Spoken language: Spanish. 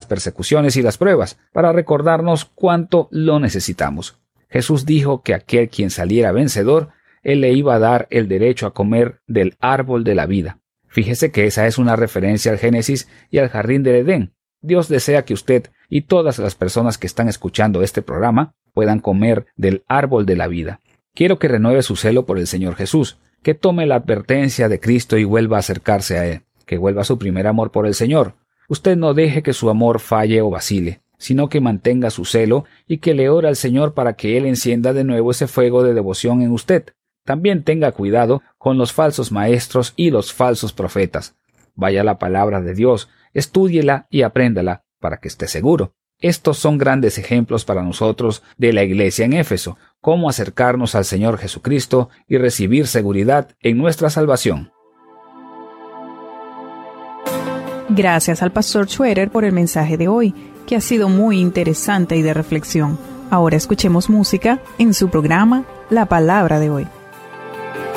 persecuciones y las pruebas, para recordarnos cuánto lo necesitamos. Jesús dijo que aquel quien saliera vencedor, Él le iba a dar el derecho a comer del árbol de la vida. Fíjese que esa es una referencia al Génesis y al jardín del Edén. Dios desea que usted y todas las personas que están escuchando este programa puedan comer del árbol de la vida. Quiero que renueve su celo por el Señor Jesús, que tome la advertencia de Cristo y vuelva a acercarse a Él, que vuelva a su primer amor por el Señor. Usted no deje que su amor falle o vacile, sino que mantenga su celo y que le ore al Señor para que Él encienda de nuevo ese fuego de devoción en usted. También tenga cuidado con los falsos maestros y los falsos profetas. Vaya a la palabra de Dios, estúdiela y apréndala para que esté seguro. Estos son grandes ejemplos para nosotros de la iglesia en Éfeso, cómo acercarnos al Señor Jesucristo y recibir seguridad en nuestra salvación. Gracias al pastor Schroeder por el mensaje de hoy, que ha sido muy interesante y de reflexión. Ahora escuchemos música en su programa La Palabra de Hoy.